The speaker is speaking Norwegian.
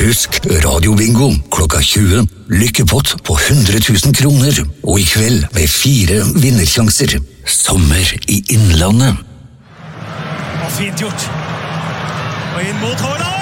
Husk radiobingo klokka 20. Lykkepott på 100 000 kroner. Og i kveld med 4 vinnersjanser. Sommer i Innlandet. Fint gjort. Og inn mot Haaland!